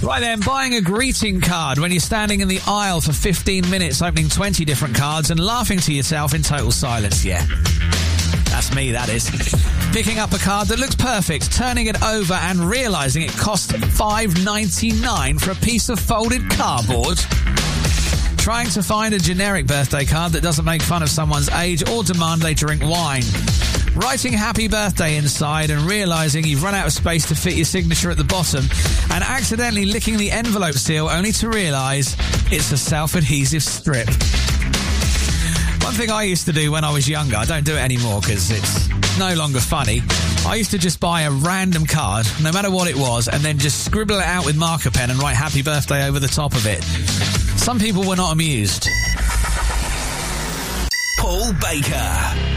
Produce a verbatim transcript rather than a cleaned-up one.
Right then, buying a greeting card when you're standing in the aisle for fifteen minutes, opening twenty different cards and laughing to yourself in total silence. Yeah. That's me, that is. Picking up a card that looks perfect, turning it over and realising it cost five dollars and ninety-nine cents for a piece of folded cardboard. Trying to find a generic birthday card that doesn't make fun of someone's age or demand they drink wine. Writing happy birthday inside and realising you've run out of space to fit your signature at the bottom and accidentally licking the envelope seal only to realise it's a self-adhesive strip. One thing I used to do when I was younger, I don't do it anymore because it's no longer funny. I used to just buy a random card, no matter what it was, and then just scribble it out with marker pen and write happy birthday over the top of it. Some people were not amused. Paul Baker.